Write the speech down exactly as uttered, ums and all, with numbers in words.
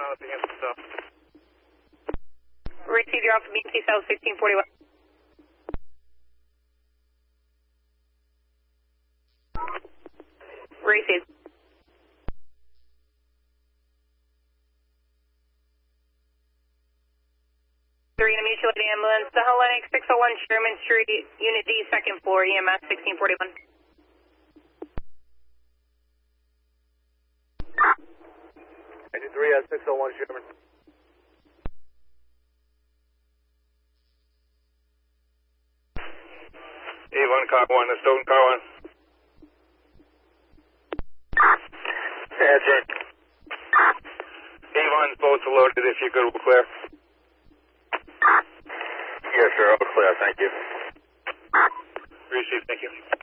pilot to handle stuff. Receive your Alpha B T South sixteen forty-one. Receive. Three in a mutual aid ambulance to Hellenic six oh one Sherman Street, Unit D, second floor, E M S sixteen forty-one. ninety-three at six oh one Sherman. Avon, car one, the Stoughton car one. That's it. Avon's both loaded if you could clear. Yes, sir, I'll clear, thank you. Receive, thank you.